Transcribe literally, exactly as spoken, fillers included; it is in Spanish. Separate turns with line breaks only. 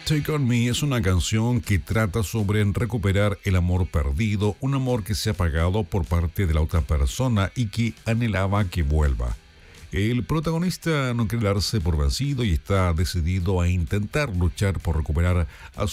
Take On Me es una canción que trata sobre recuperar el amor perdido, un amor que se ha apagado por parte de la otra persona y que anhelaba que vuelva. El protagonista no quiere darse por vencido y está decidido a intentar luchar por recuperar a